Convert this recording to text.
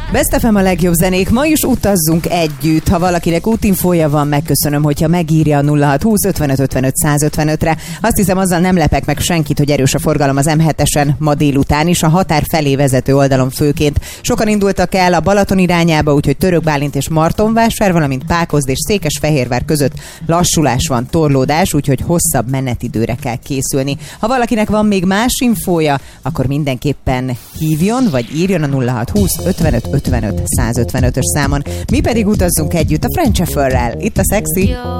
Best FM a legjobb zenék, ma is utazzunk együtt. Ha valakinek útinfója van, megköszönöm, hogyha megírja a 0620 55 55 155-re. Azt hiszem, azzal nem lepek meg senkit, hogy erős a forgalom az M7-esen ma délután is, a határ felé vezető oldalon főként. Sokan indultak el a Balaton irányába, úgyhogy Török Bálint és Martonvásár, valamint Pákozd és Székesfehérvár között lassulás van, torlódás, úgyhogy hosszabb menetidőre kell készülni. Ha valakinek van még más infója, akkor mindenképpen hívjon, vagy írjon a 0620 55 55 155-ös számon. Mi pedig utazzunk együtt a French Affair-rel. Itt a Sexy.